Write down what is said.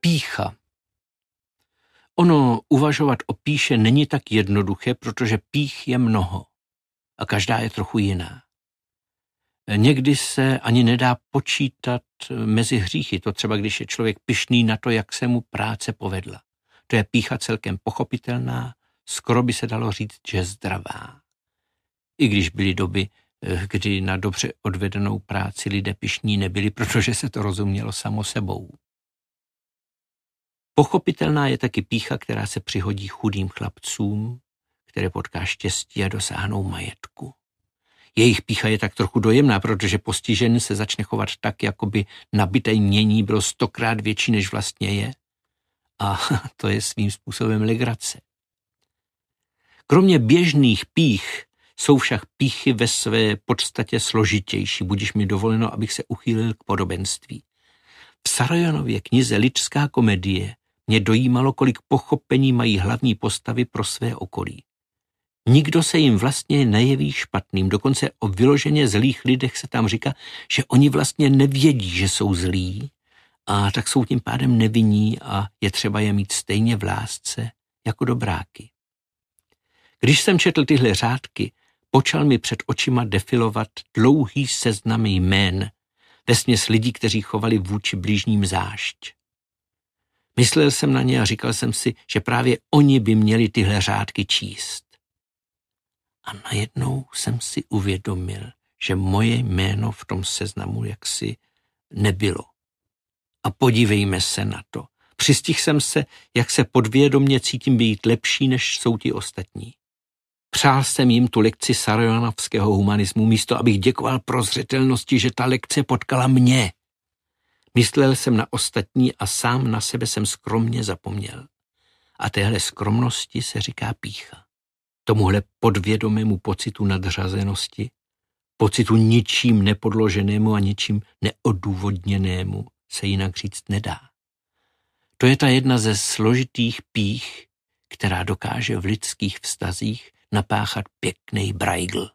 Pýcha. Ono uvažovat o pýše není tak jednoduché, protože pých je mnoho a každá je trochu jiná. Někdy se ani nedá počítat mezi hříchy, to třeba když je člověk pyšný na to, jak se mu práce povedla. To je pýcha celkem pochopitelná, skoro by se dalo říct, že zdravá. I když byly doby, kdy na dobře odvedenou práci lidé pyšní nebyli, protože se to rozumělo samo sebou. Pochopitelná je taky pýcha, která se přihodí chudým chlapcům, které potká štěstí a dosáhnou majetku. Jejich pýcha je tak trochu dojemná, protože postižený se začne chovat tak, jako by nabité mění bylo 100krát větší, než vlastně je. A to je svým způsobem legrace. Kromě běžných pých jsou však pýchy ve své podstatě složitější, budiž mi dovoleno, abych se uchýlil k podobenství. V Sarojanově knize Lidská komedie mě dojímalo, kolik pochopení mají hlavní postavy pro své okolí. Nikdo se jim vlastně nejeví špatným, dokonce o vyloženě zlých lidech se tam říká, že oni vlastně nevědí, že jsou zlí, a tak jsou tím pádem nevinní a je třeba je mít stejně v lásce jako dobráky. Když jsem četl tyhle řádky, počal mi před očima defilovat dlouhý seznam jmén, vesměs lidí, kteří chovali vůči blížním zášť. Myslel jsem na ně a říkal jsem si, že právě oni by měli tyhle řádky číst. A najednou jsem si uvědomil, že moje jméno v tom seznamu jaksi nebylo. A podívejme se na to. Přistihl jsem se, jak se podvědomě cítím být lepší, než jsou ti ostatní. Přál jsem jim tu lekci sarojanovského humanismu, místo abych děkoval prozřetelnosti, že ta lekce potkala mě. Myslel jsem na ostatní a sám na sebe jsem skromně zapomněl. A téhle skromnosti se říká pýcha. Tomuhle podvědomému pocitu nadřazenosti, pocitu ničím nepodloženému a ničím neodůvodněnému se jinak říct nedá. To je ta jedna ze složitých pých, která dokáže v lidských vztazích napáchat pěkný brajgl.